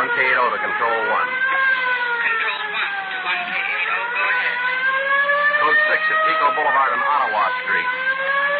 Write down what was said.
1K80 to Control 1. Control 1 to 1K80. Go ahead. Code 6 at Pico Boulevard and Ottawa Street.